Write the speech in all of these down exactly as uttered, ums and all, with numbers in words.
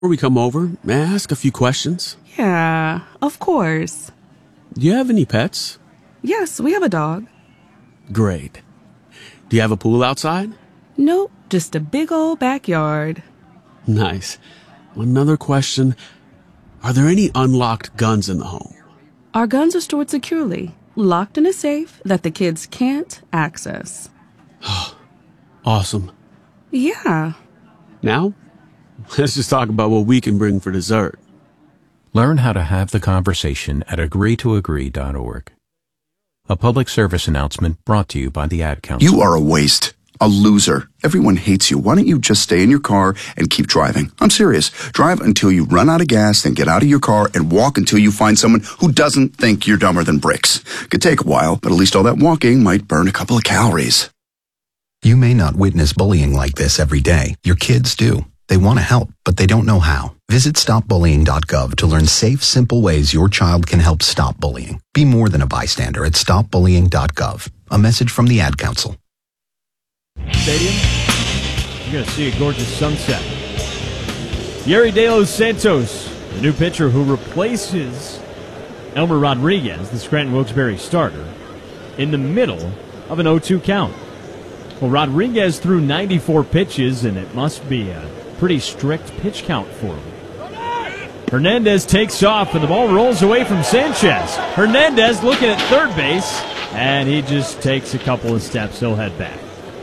Before we come over, may I ask a few questions? Yeah, of course. Do you have any pets? Yes, we have a dog. Great. Do you have a pool outside? Nope, just a big old backyard. Nice. Another question. Are there any unlocked guns in the home? Our guns are stored securely, locked in a safe that the kids can't access. Awesome. Yeah. Now, let's just talk about what we can bring for dessert. Learn how to have the conversation at agree to agree dot org. A public service announcement brought to you by the Ad Council. You are a waste. A loser. Everyone hates you. Why don't you just stay in your car and keep driving? I'm serious. Drive until you run out of gas, then get out of your car and walk until you find someone who doesn't think you're dumber than bricks. Could take a while, but at least all that walking might burn a couple of calories. You may not witness bullying like this every day. Your kids do. They want to help, but they don't know how. Visit stop bullying dot gov to learn safe, simple ways your child can help stop bullying. Be more than a bystander at stop bullying dot gov. A message from the Ad Council. Stadium, you're going to see a gorgeous sunset. Yerry De Los Santos, the new pitcher who replaces Elmer Rodriguez, the Scranton Wilkes-Barre starter, in the middle of an oh two count. Well, Rodriguez threw ninety-four pitches, and it must be a pretty strict pitch count for him. Hernandez takes off, and the ball rolls away from Sanchez. Hernandez looking at third base, and he just takes a couple of steps. He'll head back.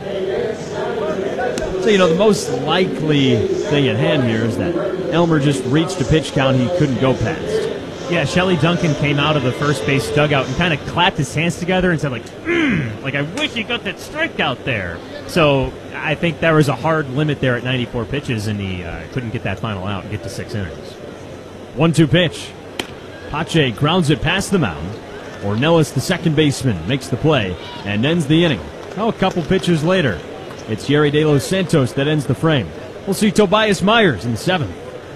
So, you know, the most likely thing at hand here is that Elmer just reached a pitch count he couldn't go past. Yeah, Shelley Duncan came out of the first base dugout and kind of clapped his hands together and said, like, mm, like, I wish you got that strikeout there. So I think there was a hard limit there at ninety-four pitches, and he uh, couldn't get that final out and get to six innings. one two pitch. Pache grounds it past the mound. Ornelas, the second baseman, makes the play and ends the inning. Now a couple pitches later, it's Yerry De Los Santos that ends the frame. We'll see Tobias Myers in the seventh.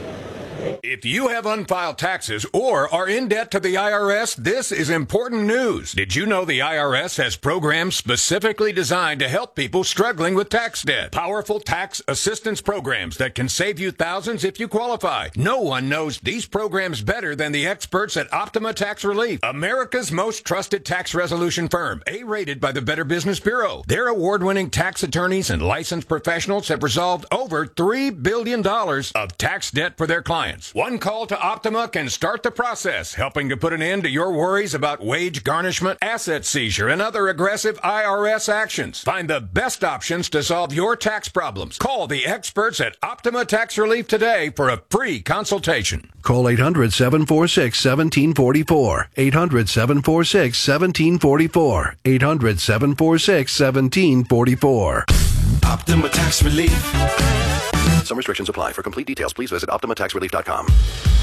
If you have unfiled taxes or are in debt to the I R S, this is important news. Did you know the I R S has programs specifically designed to help people struggling with tax debt? Powerful tax assistance programs that can save you thousands if you qualify. No one knows these programs better than the experts at Optima Tax Relief, America's most trusted tax resolution firm, A-rated by the Better Business Bureau. Their award-winning tax attorneys and licensed professionals have resolved over three billion dollars of tax debt for their clients. One call to Optima can start the process, helping to put an end to your worries about wage garnishment, asset seizure, and other aggressive I R S actions. Find the best options to solve your tax problems. Call the experts at Optima Tax Relief today for a free consultation. Call eight hundred, seven four six, one seven four four. eight hundred, seven four six, one seven four four. eight hundred, seven four six, one seven four four. Optima Tax Relief. Some restrictions apply. For complete details, please visit optima tax relief dot com.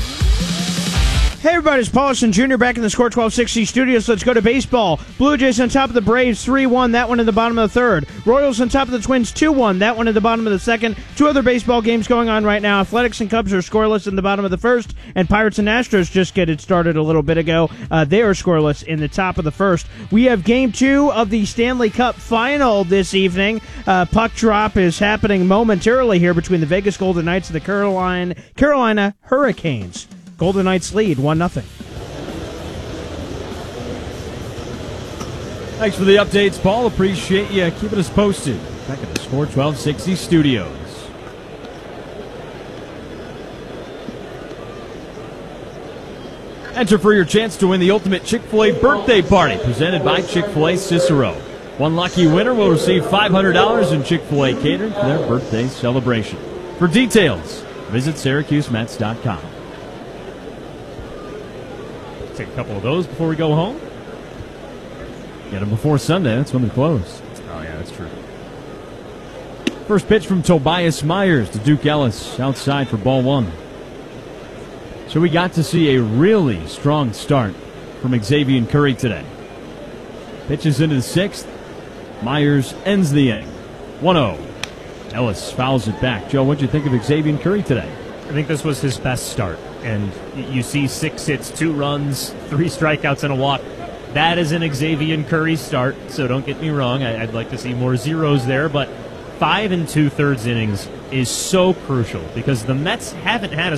Hey everybody, it's Paulson Junior back in the Score twelve sixty studios. Let's go to baseball. Blue Jays on top of the Braves three one, that one in the bottom of the third. Royals on top of the Twins two one, that one in the bottom of the second. Two other baseball games going on right now. Athletics and Cubs are scoreless in the bottom of the first, and Pirates and Astros just get it started a little bit ago. Uh, they are scoreless in the top of the first. We have game two of the Stanley Cup final this evening. Uh, puck drop is happening momentarily here between the Vegas Golden Knights and the Carolina, Carolina Hurricanes. Golden Knights lead one nothing. Thanks for the updates, Paul. Appreciate you keeping us posted. Back at the Score twelve sixty studios. Enter for your chance to win the ultimate Chick-fil-A birthday party presented by Chick-fil-A Cicero. One lucky winner will receive five hundred dollars in Chick-fil-A catering for their birthday celebration. For details, visit Syracuse Mets dot com. Take a couple of those before we go home. Get them before Sunday. That's when they're closed. Oh, yeah, that's true. First pitch from Tobias Myers to Duke Ellis outside for ball one. So we got to see a really strong start from Xavier Curry today. Pitches into the sixth. Myers ends the inning. one oh. Ellis fouls it back. Joe, what'd you think of Xavier Curry today? I think this was his best start. And you see six hits, two runs, three strikeouts, and a walk. That is an Xavier Curry start, so don't get me wrong. I'd like to see more zeros there, but five and two thirds innings is so crucial because the Mets haven't had a